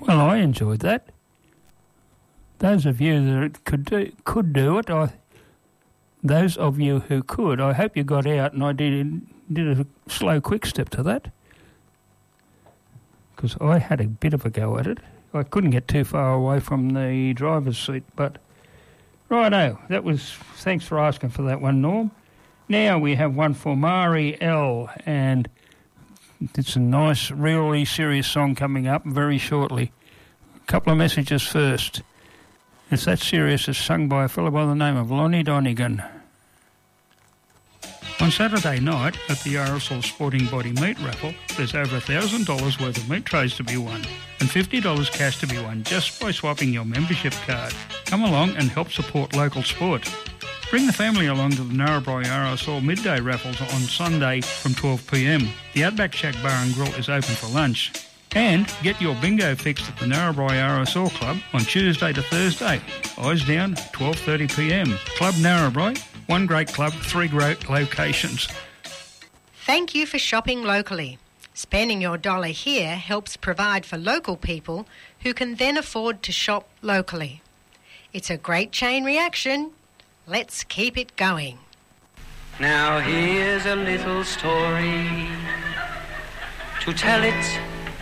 Well, I enjoyed that. Those of you that could do it, those of you who could, I hope you got out, and I did a slow quick step to that, because I had a bit of a go at it. I couldn't get too far away from the driver's seat, but righto, thanks for asking for that one, Norm. Now we have one for Mari L, and it's a nice, really serious song coming up very shortly. A couple of messages first. It's That Serious is sung by a fellow by the name of Lonnie Donegan. On Saturday night at the RSL Sporting Body Meat Raffle, there's over $1,000 worth of meat trays to be won and $50 cash to be won just by swapping your membership card. Come along and help support local sport. Bring the family along to the Narrabri RSL midday raffles on Sunday from 12 p.m. The Outback Shack Bar and Grill is open for lunch. And get your bingo fixed at the Narrabri RSL Club on Tuesday to Thursday. Eyes down, 12:30 p.m. Club Narrabri, one great club, three great locations. Thank you for shopping locally. Spending your dollar here helps provide for local people who can then afford to shop locally. It's a great chain reaction. Let's keep it going. Now here's a little story. To tell it